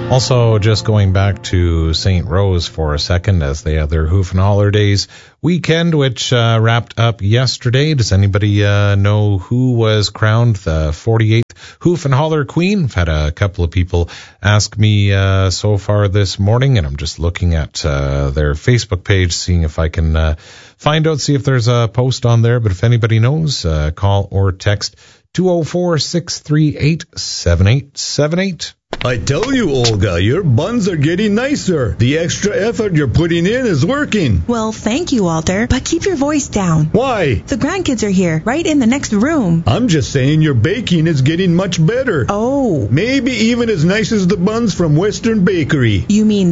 Also, just going back to St. Rose for a second, as they had their Hoof and Holler Days weekend, which wrapped up yesterday. Does anybody know who was crowned the 48th Hoof and Holler Queen? I've had a couple of people ask me so far this morning, and I'm just looking at their Facebook page, seeing if I can find out, see if there's a post on there. But if anybody knows, call or text 204-638-7878. I tell you, Olga, your buns are getting nicer. The extra effort you're putting in is working. Well, thank you, Walter, but keep your voice down. Why? The grandkids are here, right in the next room. I'm just saying your baking is getting much better. Oh. Maybe even as nice as the buns from Western Bakery. You mean